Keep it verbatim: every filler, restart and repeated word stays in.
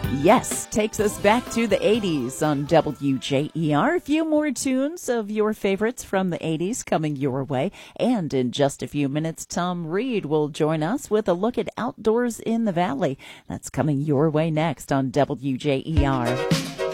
Yes, takes us back to the eighties on W J E R. A few more tunes of your favorites from the eighties coming your way. And in just a few minutes, Tom Reed will join us with a look at Outdoors in the Valley. That's coming your way next on W J E R.